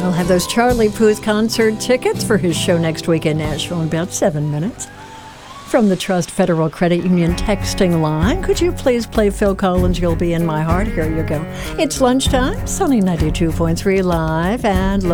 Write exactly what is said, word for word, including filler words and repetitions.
I'll have those Charlie Puth concert tickets for his show next week in Nashville in about seven minutes. From the Trust Federal Credit Union texting line, could you please play Phil Collins' You'll Be in My Heart? Here you go. It's lunchtime, Sunny ninety-two point three live and